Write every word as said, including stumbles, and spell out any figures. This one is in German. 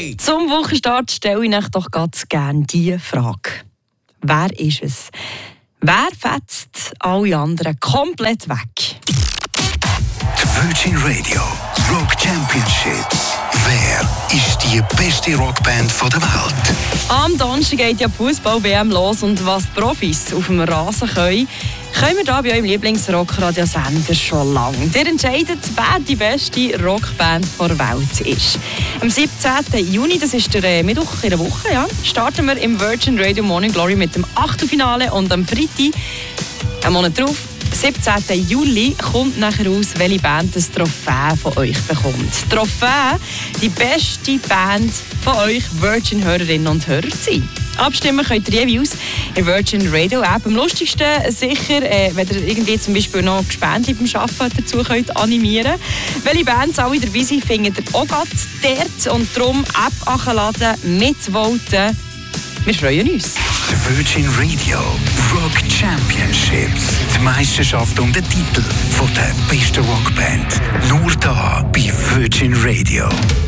Hey! Zum Wochenstart stelle ich euch doch ganz gerne diese Frage. Wer ist es? Wer fetzt alle anderen komplett weg? Die Virgin Radio Rock Championships. Wer ist die beste Rockband der Welt? Am Donnerstag geht ja die Fußball-W M los und was die Profis auf dem Rasen können, können wir hier bei eurem Lieblings-Rock-Radiosender schon lange. Ihr entscheidet, wer die beste Rockband der Welt ist. Am siebzehnten Juni, das ist der äh, Mittwoch in der Woche, ja, starten wir im Virgin Radio Morning Glory mit dem Achtelfinale und am Freitag, einen Monat drauf, siebzehnten Juli, kommt nachher raus, welche Band das Trophäe von euch bekommt. Trophäe, die beste Band von euch Virgin-Hörerinnen und Hörer sein. Abstimmen könnt ihr jeweils in der Virgin Radio App. Am lustigsten sicher, äh, wenn ihr irgendwie zum Beispiel noch Gespendli beim Arbeiten dazu könnt animieren könnt. Welche Bands alle dabei sind, findet ihr auch gerade dort. Und darum App anladen, mitvoten. Wir freuen uns. Die Virgin Radio Rock Championships. Die Meisterschaft um den Titel von der besten Rockband. Nur da bei Virgin Radio.